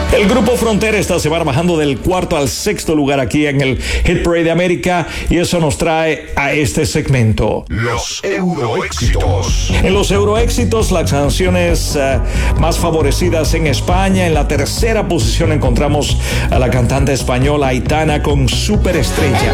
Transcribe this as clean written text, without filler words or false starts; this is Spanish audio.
El grupo Frontera esta semana bajando del 4º al 6º lugar aquí en el Hit Parade de América, y eso nos trae a este segmento. Los Euroéxitos. En los Euroéxitos, las canciones más favorecidas en España. En la 3ª posición encontramos a la cantante española Aitana con Superestrella.